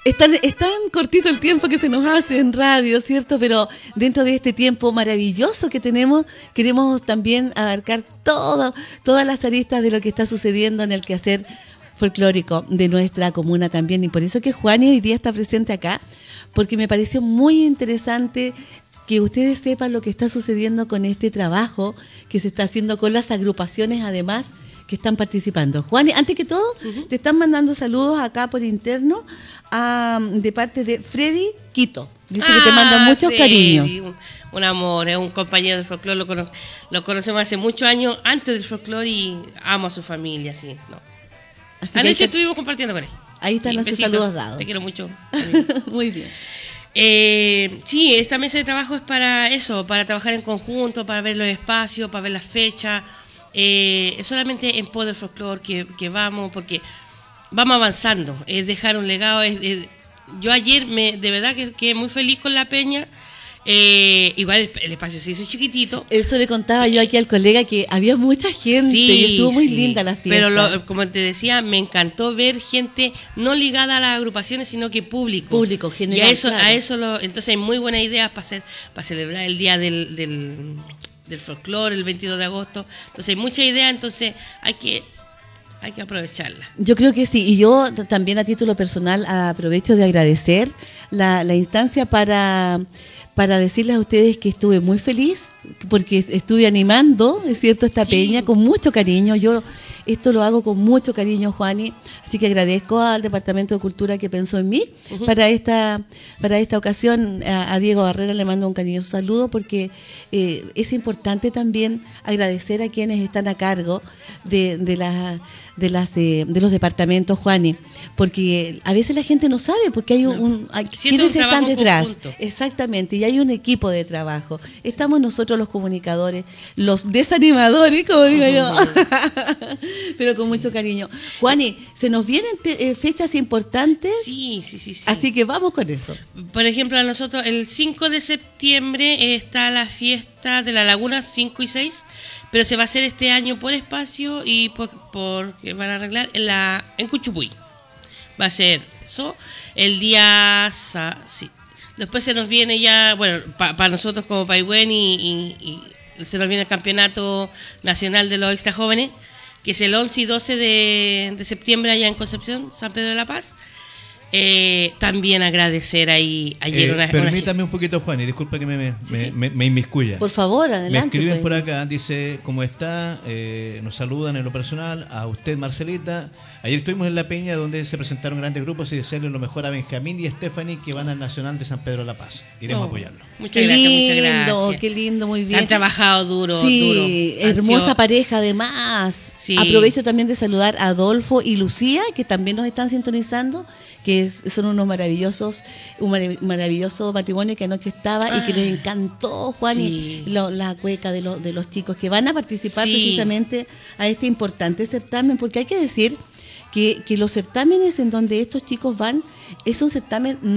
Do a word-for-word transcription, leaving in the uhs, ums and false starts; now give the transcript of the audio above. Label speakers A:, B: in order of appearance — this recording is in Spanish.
A: Es tan, es tan cortito el tiempo que se nos hace en radio, ¿cierto? Pero dentro de este tiempo maravilloso que tenemos, queremos también abarcar todo, todas las aristas de lo que está sucediendo en el quehacer folclórico de nuestra comuna también. Y por eso que Juani hoy día está presente acá, porque me pareció muy interesante que ustedes sepan lo que está sucediendo con este trabajo que se está haciendo con las agrupaciones, además, que están participando. Juan, antes que todo, uh-huh. te están mandando saludos acá por interno a, de parte de Freddy Quito. Dice ah, que te manda muchos sí, cariños.
B: Un, un amor, es un compañero del folclore, lo, cono, lo conocemos hace muchos años antes del folclore y amo a su familia, sí. No. Así Anoche que estuvimos compartiendo con él.
A: Ahí están sí, nuestros besitos, saludos dados.
B: Te quiero mucho.
A: Muy bien.
B: Eh, sí, esta mesa de trabajo es para eso, para trabajar en conjunto, para ver los espacios, para ver las fechas. Eh, es solamente en Poder Folklore que, que vamos, porque vamos avanzando, es dejar un legado. Es, es, yo ayer me de verdad que quedé muy feliz con la peña. Eh, igual el, el espacio se hizo chiquitito.
A: Eso le contaba yo aquí al colega, que había mucha gente sí, y estuvo muy sí, linda la fiesta.
B: Pero lo, como te decía, me encantó ver gente no ligada a las agrupaciones, sino que público.
A: Público, general.
B: Y a eso,
A: claro.
B: a eso lo, entonces hay muy buenas ideas para hacer, para celebrar el día del, del, del folclore, el veintidós de agosto. Entonces hay mucha idea, entonces hay que Hay que aprovecharla.
A: Yo creo que sí, y yo t- también a título personal aprovecho de agradecer la, la instancia para, para decirles a ustedes que estuve muy feliz, porque estuve animando, es cierto, esta sí. peña con mucho cariño. Yo esto lo hago con mucho cariño, Juani, así que agradezco al Departamento de Cultura que pensó en mí uh-huh. para esta para esta ocasión. A, a Diego Barrera le mando un cariñoso saludo, porque eh, es importante también agradecer a quienes están a cargo de, de la de las eh, de los departamentos, Juani, porque a veces la gente no sabe, porque hay un, un hay, quienes están detrás, conjunto. Exactamente, y hay un equipo de trabajo. Estamos nosotros los comunicadores, los desanimadores, como digo uh-huh. yo, pero con sí. mucho cariño. Juani, se nos vienen te, eh, fechas importantes,
B: sí, sí, sí, sí,
A: así que vamos con eso.
B: Por ejemplo, a nosotros el cinco de septiembre está la fiesta de la Laguna cinco y seis, pero se va a hacer este año por espacio y por, por que van a arreglar en la en Cuchupuy. Va a ser eso el día sí. Después se nos viene ya, bueno, para pa nosotros como Paihuén y, y, y se nos viene el Campeonato Nacional de los Extra Jóvenes, que es el once y doce de, de septiembre allá en Concepción, San Pedro de la Paz. Eh, también agradecer ahí ayer
C: eh,
B: una,
C: permítame
B: una...
C: un poquito, Juan, y disculpa que me, me,
B: sí, sí.
C: me, me inmiscuya.
A: Por favor, adelante.
C: Me escriben
A: pues.
C: por acá, dice, ¿cómo está? Eh, nos saludan en lo personal, a usted, Marcelita. Ayer estuvimos en La Peña, donde se presentaron grandes grupos, y desearle lo mejor a Benjamín y Stephanie, que van al Nacional de San Pedro de la Paz. Iremos oh, a apoyarlo.
B: Muchas
A: qué
B: gracias,
A: lindo,
B: muchas gracias.
A: Qué lindo, muy bien.
B: Han trabajado duro,
A: sí,
B: duro.
A: hermosa
B: sido...
A: pareja además.
B: Sí.
A: Aprovecho también de saludar a Adolfo y Lucía, que también nos están sintonizando, que es, son unos maravillosos, un marav- maravilloso matrimonio que anoche estaba ah, y que les encantó, Juan, sí. y lo, la cueca de, lo, de los chicos que van a participar sí. precisamente a este importante certamen, porque hay que decir que, que los certámenes en donde estos chicos van es un certamen no